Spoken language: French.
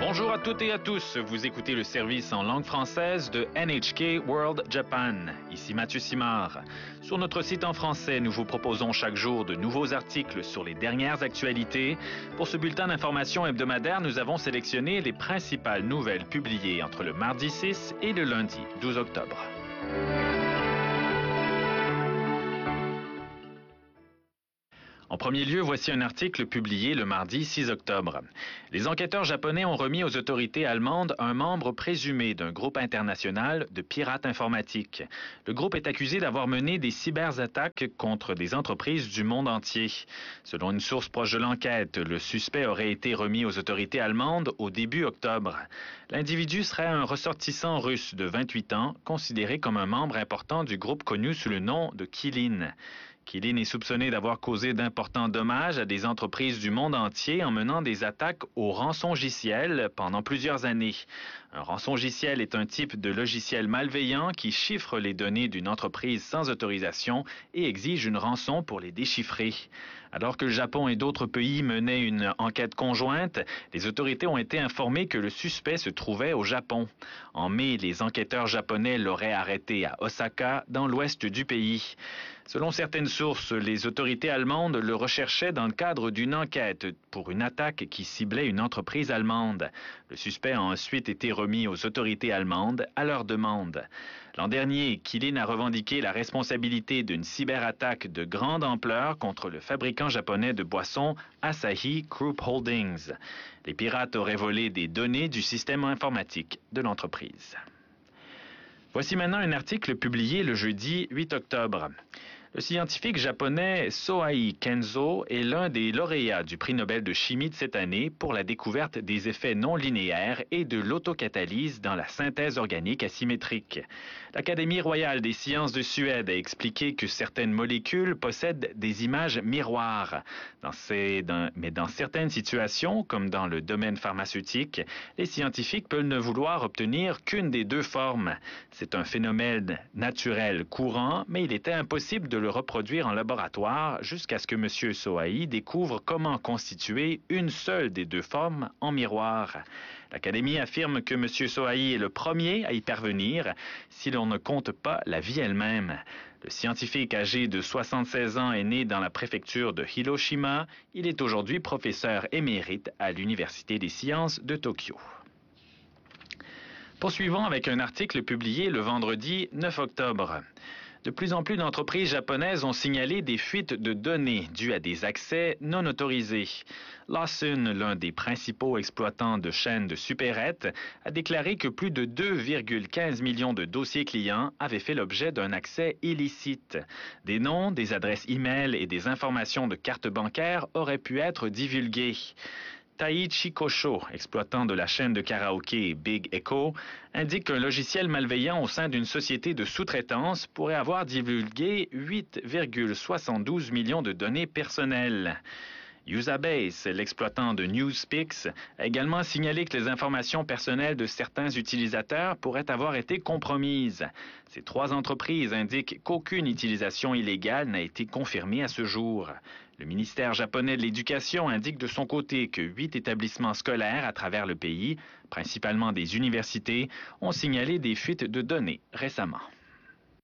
Bonjour à toutes et à tous, vous écoutez le service en langue française de NHK World Japan. Ici Mathieu Simard. Sur notre site en français, nous vous proposons chaque jour de nouveaux articles sur les dernières actualités. Pour ce bulletin d'information hebdomadaire, nous avons sélectionné les principales nouvelles publiées entre le mardi 6 et le lundi 12 octobre. En premier lieu, voici un article publié le mardi 6 octobre. Les enquêteurs japonais ont remis aux autorités allemandes un membre présumé d'un groupe international de pirates informatiques. Le groupe est accusé d'avoir mené des cyberattaques contre des entreprises du monde entier. Selon une source proche de l'enquête, le suspect aurait été remis aux autorités allemandes au début octobre. L'individu serait un ressortissant russe de 28 ans, considéré comme un membre important du groupe connu sous le nom de Qilin. Qilin est soupçonné d'avoir causé d'importants dommages à des entreprises du monde entier en menant des attaques au rançongiciel pendant plusieurs années. Un rançongiciel est un type de logiciel malveillant qui chiffre les données d'une entreprise sans autorisation et exige une rançon pour les déchiffrer. Alors que le Japon et d'autres pays menaient une enquête conjointe, les autorités ont été informées que le suspect se trouvait au Japon. En mai, les enquêteurs japonais l'auraient arrêté à Osaka, dans l'ouest du pays. Selon certaines sources, les autorités allemandes le recherchaient dans le cadre d'une enquête pour une attaque qui ciblait une entreprise allemande. Le suspect a ensuite été remis aux autorités allemandes à leur demande. L'an dernier, Qilin a revendiqué la responsabilité d'une cyberattaque de grande ampleur contre le fabricant japonais de boissons Asahi Group Holdings. Les pirates auraient volé des données du système informatique de l'entreprise. Voici maintenant un article publié le jeudi 8 octobre. Le scientifique japonais Sohei Kenzo est l'un des lauréats du prix Nobel de chimie de cette année pour la découverte des effets non linéaires et de l'autocatalyse dans la synthèse organique asymétrique. L'Académie royale des sciences de Suède a expliqué que certaines molécules possèdent des images miroirs. Mais dans certaines situations, comme dans le domaine pharmaceutique, les scientifiques peuvent ne vouloir obtenir qu'une des deux formes. C'est un phénomène naturel courant, mais il était impossible de le reproduire en laboratoire jusqu'à ce que M. Sohei découvre comment constituer une seule des deux formes en miroir. L'Académie affirme que M. Sohei est le premier à y parvenir si l'on ne compte pas la vie elle-même. Le scientifique âgé de 76 ans est né dans la préfecture de Hiroshima. Il est aujourd'hui professeur émérite à l'Université des sciences de Tokyo. Poursuivons avec un article publié le vendredi 9 octobre. De plus en plus d'entreprises japonaises ont signalé des fuites de données dues à des accès non autorisés. Lawson, l'un des principaux exploitants de chaînes de supérettes, a déclaré que plus de 2,15 millions de dossiers clients avaient fait l'objet d'un accès illicite. Des noms, des adresses e-mail et des informations de cartes bancaires auraient pu être divulgués. Taichi Kosho, exploitant de la chaîne de karaoké Big Echo, indique qu'un logiciel malveillant au sein d'une société de sous-traitance pourrait avoir divulgué 8,72 millions de données personnelles. Usabase, l'exploitant de NewsPix, a également signalé que les informations personnelles de certains utilisateurs pourraient avoir été compromises. Ces trois entreprises indiquent qu'aucune utilisation illégale n'a été confirmée à ce jour. Le ministère japonais de l'Éducation indique de son côté que 8 établissements scolaires à travers le pays, principalement des universités, ont signalé des fuites de données récemment.